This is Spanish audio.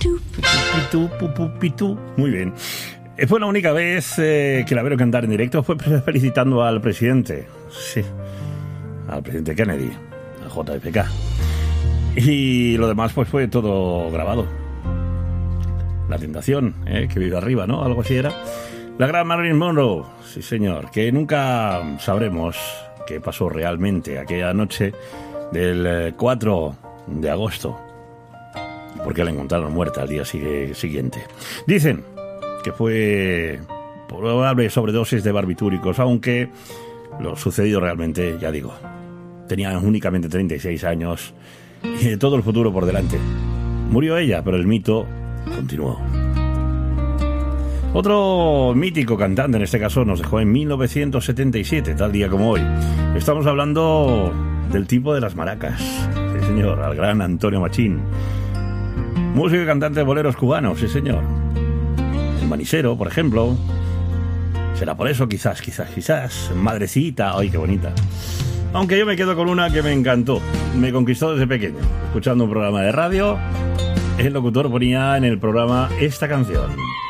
Pitú, pupú, pitú. Muy bien. Fue la única vez que la vieron cantar en directo, fue felicitando al presidente. Sí, al presidente Kennedy, al JFK. Y lo demás pues fue todo grabado. La tentación, que vive arriba, ¿no? Algo así era. La gran Marilyn Monroe, sí señor, que nunca sabremos qué pasó realmente aquella noche del 4 de agosto. Porque la encontraron muerta al día siguiente. Dicen que fue probable sobredosis de barbitúricos, aunque lo sucedido realmente, ya digo, tenía únicamente 36 años y todo el futuro por delante. Murió ella, pero el mito continuó. Otro mítico cantante, en este caso, nos dejó en 1977, tal día como hoy. Estamos hablando del tipo de las maracas. Sí, señor, al gran Antonio Machín. Músico y cantante de boleros cubanos, sí, señor. El Manisero, por ejemplo. Será por eso, quizás. Madrecita, ay, qué bonita. Aunque yo me quedo con una que me encantó. Me conquistó desde pequeño. Escuchando un programa de radio, el locutor ponía en el programa esta canción.